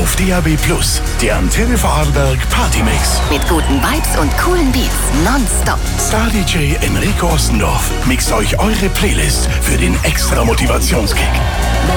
Auf DAB+, der Antenne Vorarlberg Partymix. Mit guten Vibes und coolen Beats nonstop. Star DJ Enrico Ostendorf mixt euch eure Playlist für den extra Motivationskick.